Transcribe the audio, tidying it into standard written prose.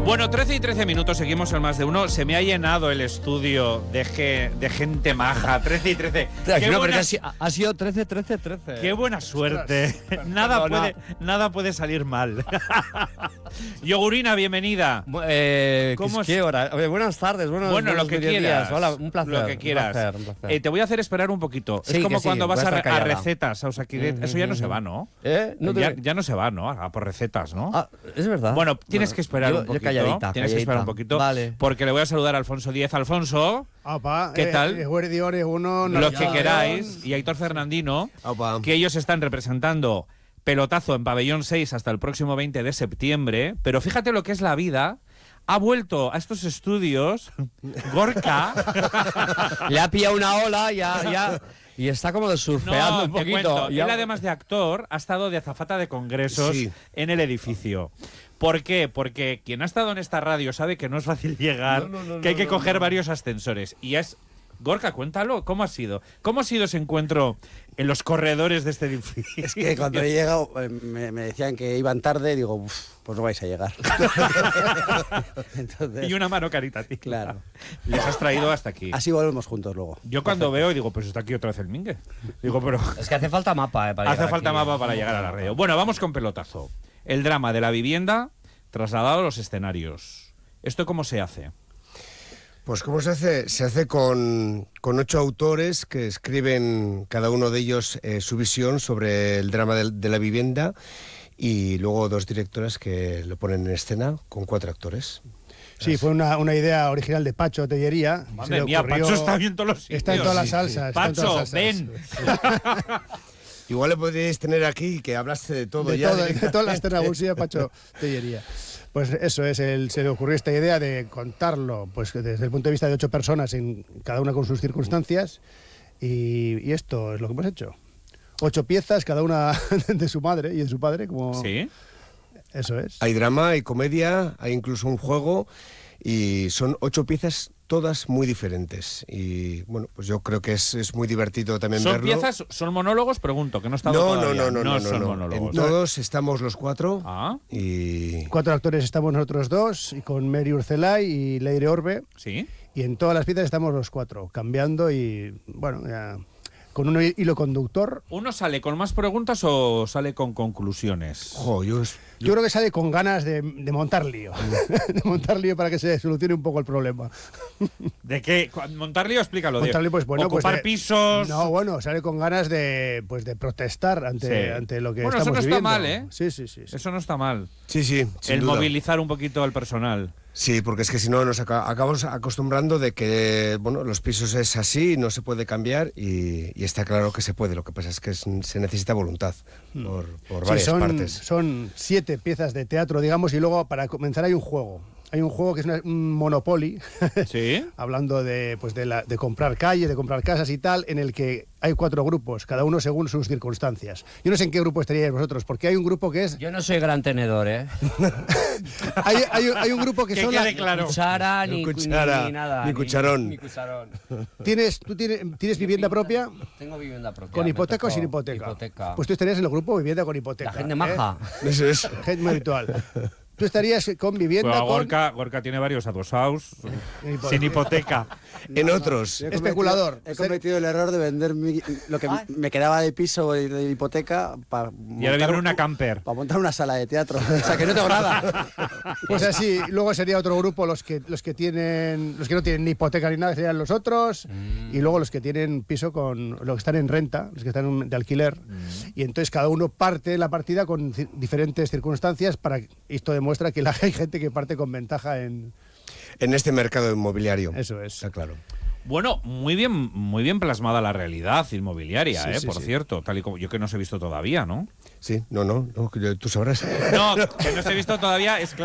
Bueno, 13 y 13 minutos, seguimos en Más de Uno. Se me ha llenado el estudio de gente maja. 13 y 13. Ha sido 13, 13, 13. Qué buena suerte. Nada puede salir mal. Yogurina, bienvenida. ¿Cómo es? ¿Qué hora? Buenas tardes. Bueno, lo que quieras. Hola, un placer. Lo que quieras. Un placer. Te voy a hacer esperar un poquito. Sí, es como que sí, cuando vas voy a a estar callada. recetas, a Usaquidet. Eso ya no se va, ¿no? Ya no se va, ¿no? A por recetas, ¿no? Ah, es verdad. Bueno, tienes que esperar un poquito. Tienes que esperar un poquito. Vale. Porque le voy a saludar a Alfonso Díez. Alfonso, Opa, ¿qué tal? Los que queráis. Y Aitor Fernandino, Opa. que ellos están representando Pelotazo en Pabellón 6 hasta el próximo 20 de septiembre. Pero fíjate lo que es la vida. Ha vuelto a estos estudios Gorka. Le ha pillado una ola ya. Y está como surfeando un te poquito. cuento. Él, además de actor, ha estado de azafata de congresos Sí. en el edificio. ¿Por qué? Porque quien ha estado en esta radio sabe que no es fácil llegar, que hay que coger varios ascensores. Y es... Gorka, cuéntalo, ¿cómo ha sido? ¿Cómo ha sido ese encuentro en los corredores de este edificio? Es que cuando he llegado me decían que iban tarde, digo, pues no vais a llegar. Entonces, Y una mano caritativa. claro. Les has traído hasta aquí. Así volvemos juntos luego. Yo cuando veo digo, pues está aquí otra vez el Mingue. Digo, pero... Es que hace falta mapa, para Hace llegar falta aquí. mapa para llegar a la radio. Bueno, vamos con Pelotazo. El drama de la vivienda trasladado a los escenarios. ¿Esto cómo se hace? Pues ¿cómo se hace? Se hace con 8 autores que escriben cada uno de ellos su visión sobre el drama de la vivienda y luego 2 directoras que lo ponen en escena con 4 actores. Sí, fue una idea original de Pacho Tellería. Madre mía, Pacho está bien en todos los sitios. Está en todas las salsas. está en todas Pacho, las salsas. ven. Igual le podríais tener aquí que hablaste de todo De ya. todo, de toda la escena bolsilla Pacho Tellería. Pues eso es, se le ocurrió esta idea de contarlo pues desde el punto de vista de 8 personas, en cada una con sus circunstancias, y esto es lo que hemos hecho. 8 piezas, cada una de su madre y de su padre, como... ¿Sí? Eso es. Hay drama, hay comedia, hay incluso un juego y son 8 piezas todas muy diferentes. Y bueno, pues yo creo que es muy divertido también ¿Son verlo. piezas, son monólogos? Pregunto, que no está No, todavía. no, son no. monólogos. En todos estamos los 4 Ah, y... 4 actores estamos nosotros 2, y con Mary Urcelay y Leire Orbe, sí. y en todas las piezas estamos los 4, cambiando y, bueno, ya, con un hilo conductor. ¿Uno sale con más preguntas o sale con conclusiones? Jo, Yo creo que sale con ganas de montar lío. De montar lío para que se solucione un poco el problema. ¿De qué? ¿Montar lío? Explícalo. Montar lío, pues bueno, ocupar pues pisos. No, bueno, sale con ganas de protestar ante lo que Bueno, estamos eso no está viviendo. mal, ¿eh? Sí. Eso no está mal. Sí, sin El duda. movilizar un poquito al personal. Sí, porque es que si no nos acabamos acostumbrando de que bueno, los pisos es así, no se puede cambiar y está claro que se puede. Lo que pasa es que se necesita voluntad por varias partes. Son 7 piezas de teatro, digamos, y luego para comenzar hay un juego. Hay un juego que es un Monopoly, ¿Sí? hablando de comprar calles, de comprar casas y tal, en el que hay 4 grupos, cada uno según sus circunstancias. Yo no sé en qué grupo estaríais vosotros, porque hay un grupo que es... Yo no soy gran tenedor, ¿eh? hay un grupo que Que son... quede claro. Cuchara, No ni cuchara, ni nada. ni cucharón. Ni cucharón. ¿Tú tienes vivienda propia? Tengo vivienda propia. ¿Con me hipoteca o tocó sin hipoteca? Hipoteca. Pues tú estarías en el grupo vivienda con hipoteca. La gente maja. Eso es. Gente muy habitual. Tú estarías con vivienda Pues con... Gorka tiene varios adosados hipoteca. sin hipoteca. En otros. Especulador. He cometido el error de vender lo que me quedaba de piso y de hipoteca para Y ahora vive en una camper. Para montar una sala de teatro. O sea, que no tengo nada. Pues así, luego sería otro grupo los que no tienen ni hipoteca ni nada, serían los otros, y luego los que tienen piso con los que están en renta, los que están de alquiler, y entonces cada uno parte la partida con diferentes circunstancias esto demuestra que hay gente que parte con ventaja en En este mercado inmobiliario. eso es. Está claro. Bueno, muy bien plasmada la realidad inmobiliaria, Sí, por sí. cierto, tal y como yo que no os he visto todavía, ¿no? Sí, no, tú sabrás. No, que no os he visto todavía, es claro.